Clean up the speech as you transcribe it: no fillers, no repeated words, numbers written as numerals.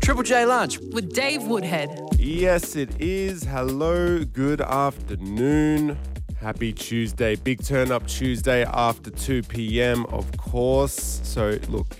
Triple J Lunch. With Dave Woodhead. Yes, it is. Hello, good afternoon. Happy Tuesday. Big turn up Tuesday after 2 p.m, of course. So, look,